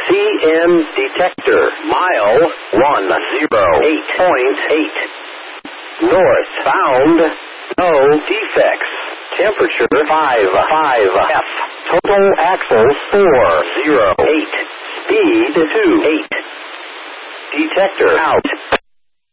CN detector. Mile 108.8. North bound. No defects. Temperature 55 F. Total axles 408. Speed 28. Detector out.